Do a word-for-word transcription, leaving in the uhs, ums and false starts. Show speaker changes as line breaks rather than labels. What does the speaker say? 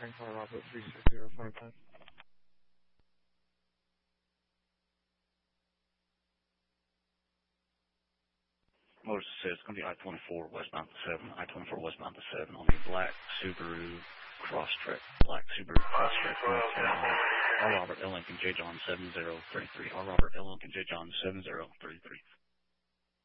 Frank R. Robert three six zero five five.
Motor says it's going to be I twenty-four westbound to seven, I twenty-four westbound to seven on the black Subaru Crosstrek, black Subaru Crosstrek. R. Robert L. Lincoln J. John seven zero three three, R. Robert L. Lincoln J. John seven zero three three.